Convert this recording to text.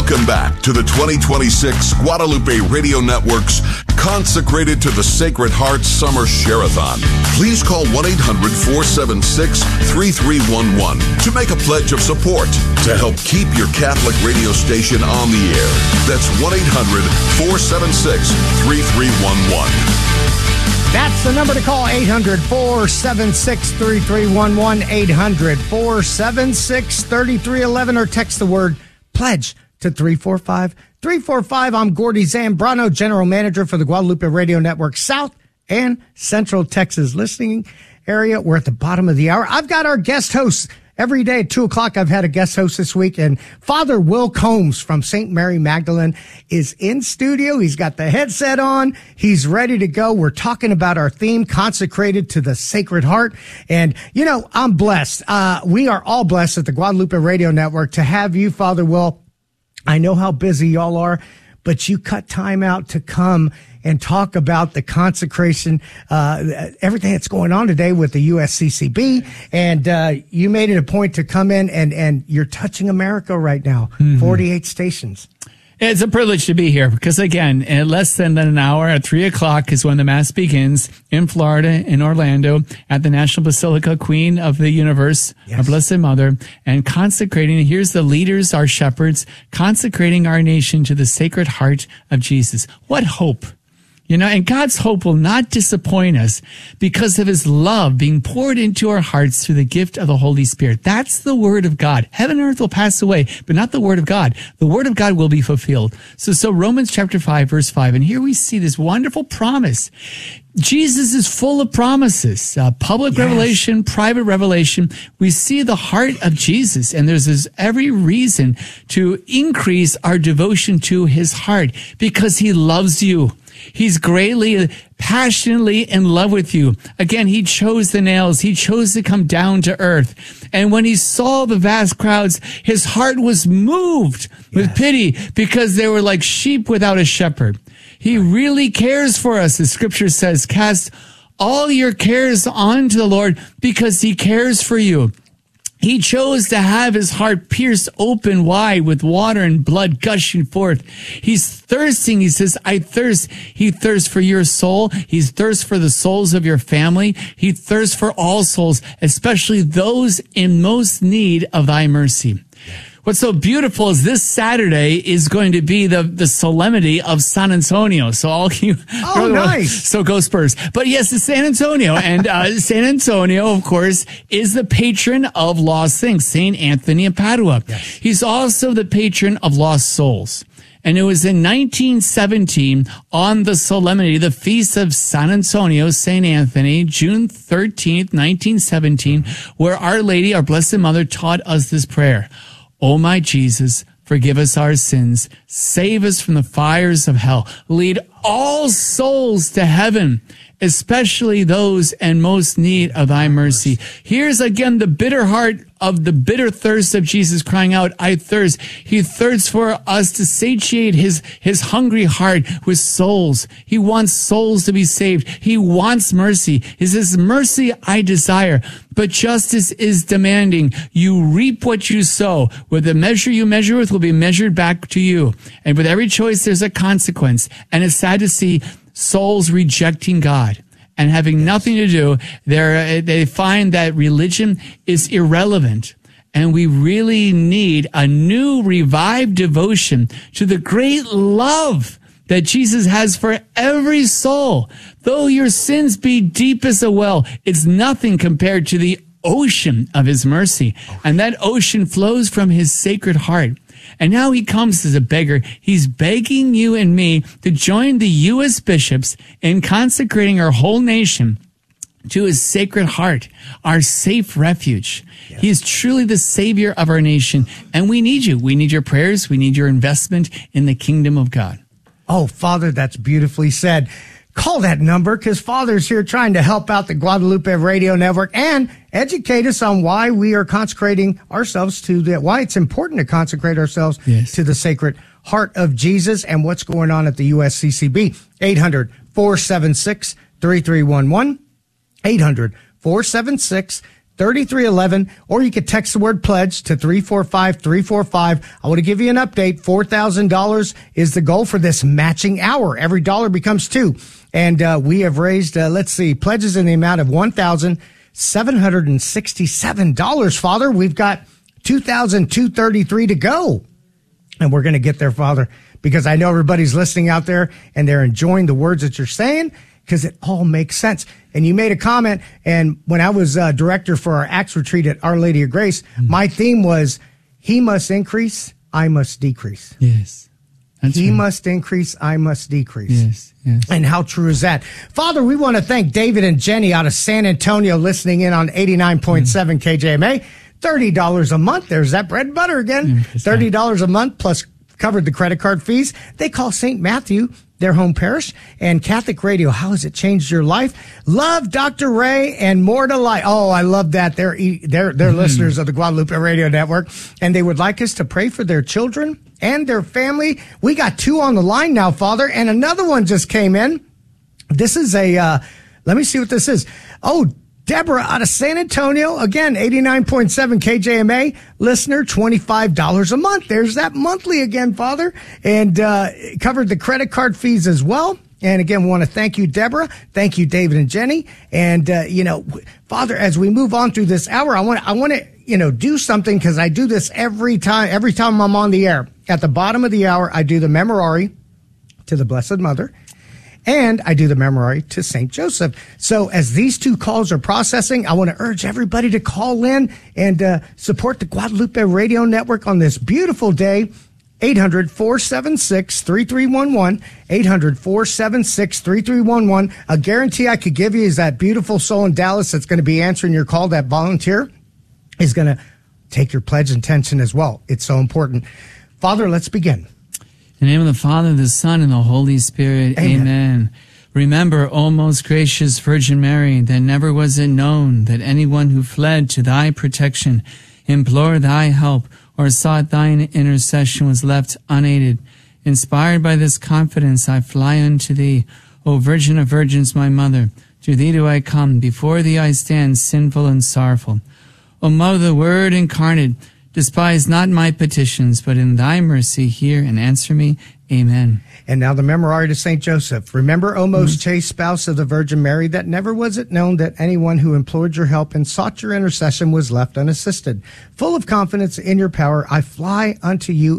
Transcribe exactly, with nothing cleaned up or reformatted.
Welcome back to the twenty twenty-six Guadalupe Radio Network's Consecrated to the Sacred Heart Summer Share-a-thon. Please call one eight hundred four seven six three three one one to make a pledge of support to help keep your Catholic radio station on the air. That's one eight hundred four seven six three three one one. That's the number to call, eight hundred four seven six three three one one, eight hundred four seven six three three one one, or text the word pledge to three four five three four five. I'm Gordy Zambrano, General Manager for the Guadalupe Radio Network South and Central Texas listening area. We're at the bottom of the hour. I've got our guest hosts. Every day at two o'clock, I've had a guest host this week, and Father Will Combs from Saint Mary Magdalene is in studio. He's got the headset on. He's ready to go. We're talking about our theme, Consecrated to the Sacred Heart. And, you know, I'm blessed. Uh, we are all blessed at the Guadalupe Radio Network to have you, Father Will. I know how busy y'all are, but you cut time out to come and talk about the consecration, uh, everything that's going on today with the U S C C B. And, uh, you made it a point to come in and, and you're touching America right now. Mm-hmm. forty-eight stations. It's a privilege to be here because, again, in less than an hour at three o'clock is when the Mass begins in Florida, in Orlando, at the National Basilica, Queen of the Universe, yes. Our Blessed Mother, and consecrating, here's the leaders, our shepherds, consecrating our nation to the Sacred Heart of Jesus. What hope! You know, and God's hope will not disappoint us because of his love being poured into our hearts through the gift of the Holy Spirit. That's the word of God. Heaven and earth will pass away, but not the word of God. The word of God will be fulfilled. So, so Romans chapter five, verse five, and here we see this wonderful promise. Jesus is full of promises, uh, public yes. revelation, private revelation. We see the heart of Jesus, and there's this every reason to increase our devotion to his heart because he loves you. He's greatly, passionately in love with you. Again, he chose the nails. He chose to come down to earth. And when he saw the vast crowds, his heart was moved with yes. pity because they were like sheep without a shepherd. He really cares for us. The scripture says, cast all your cares onto the Lord because he cares for you. He chose to have his heart pierced open wide with water and blood gushing forth. He's thirsting. He says, I thirst. He thirsts for your soul. He thirsts for the souls of your family. He thirsts for all souls, especially those in most need of thy mercy. What's so beautiful is this Saturday is going to be the, the solemnity of San Antonio. So all you, oh, nice. So go Spurs. But yes, it's San Antonio. And, uh, San Antonio, of course, is the patron of lost things, Saint Anthony of Padua. Yes. He's also the patron of lost souls. And it was in nineteen seventeen, on the solemnity, the feast of San Antonio, Saint Anthony, June thirteenth, nineteen seventeen, where Our Lady, our Blessed Mother, taught us this prayer. O my Jesus, forgive us our sins, save us from the fires of hell, lead all souls to heaven, especially those in most need of thy mercy. Here's again the bitter heart of the bitter thirst of Jesus crying out, I thirst. He thirsts for us to satiate his, his hungry heart with souls. He wants souls to be saved. He wants mercy. He says, mercy I desire, but justice is demanding. You reap what you sow. With the measure you measure with will be measured back to you. And with every choice, there's a consequence. And it's sad to see souls rejecting God and having yes. nothing to do. They're, they find that religion is irrelevant. And we really need a new revived devotion to the great love that Jesus has for every soul. Though your sins be deep as a well, it's nothing compared to the ocean of his mercy. And that ocean flows from his sacred heart. And now he comes as a beggar. He's begging you and me to join the U S bishops in consecrating our whole nation to his sacred heart, our safe refuge. Yes. He is truly the savior of our nation. And we need you. We need your prayers. We need your investment in the kingdom of God. Oh, Father, that's beautifully said. Call that number because Father's here trying to help out the Guadalupe Radio Network and educate us on why we are consecrating ourselves to the, why it's important to consecrate ourselves yes. to the Sacred Heart of Jesus and what's going on at the U S C C B. eight hundred four seven six three three one one. eight hundred four seven six thirty-three eleven, or you could text the word pledge to three four five three four five. I want to give you an update. four thousand dollars is the goal for this matching hour. Every dollar becomes two. And uh, we have raised, uh, let's see, pledges in the amount of one thousand seven hundred sixty-seven dollars, Father. We've got two thousand two hundred thirty-three to go. And we're going to get there, Father, because I know everybody's listening out there and they're enjoying the words that you're saying, because it all makes sense. And you made a comment, and when I was uh, director for our Acts retreat at Our Lady of Grace, mm-hmm. my theme was, he must increase, I must decrease. Yes. That's he right. must increase, I must decrease. Yes, yes. And how true is that? Father, we want to thank David and Jenny out of San Antonio listening in on eighty-nine point seven mm-hmm. K J M A. thirty dollars a month. There's that bread and butter again. thirty dollars a month plus covered the credit card fees. They call Saint Matthew their home parish, and Catholic Radio. How has it changed your life? Love Doctor Ray and more to life. Oh, I love that. They're they're they're mm-hmm. listeners of the Guadalupe Radio Network, and they would like us to pray for their children and their family. We got two on the line now, Father, and another one just came in. This is a. Uh, let me see what this is. Oh. Deborah out of San Antonio, again, eighty-nine point seven K J M A, listener, twenty-five dollars a month. There's that monthly again, Father, and uh covered the credit card fees as well. And again, we want to thank you, Deborah. Thank you, David and Jenny. And, uh, you know, Father, as we move on through this hour, I want I want to, you know, do something, because I do this every time, every time I'm on the air. At the bottom of the hour, I do the Memorare to the Blessed Mother. And I do the Memorare to Saint Joseph. So as these two calls are processing, I want to urge everybody to call in and uh, support the Guadalupe Radio Network on this beautiful day. eight hundred, four seven six, three three one one. eight hundred, four seven six, three three one one. A guarantee I could give you is that beautiful soul in Dallas that's going to be answering your call, that volunteer, is going to take your pledge intention as well. It's so important. Father, let's begin. In the name of the Father, the Son, and the Holy Spirit, amen. Amen. Remember, O most gracious Virgin Mary, that never was it known that anyone who fled to thy protection, implored thy help, or sought thine intercession was left unaided. Inspired by this confidence, I fly unto thee, O Virgin of Virgins, my Mother. To thee do I come, before thee I stand, sinful and sorrowful. O Mother, the Word incarnate, despise not my petitions, but in thy mercy hear and answer me. Amen. And now the Memorare to Saint Joseph. Remember, O most mm-hmm. chaste spouse of the Virgin Mary, that never was it known that anyone who implored your help and sought your intercession was left unassisted. Full of confidence in your power, I fly unto you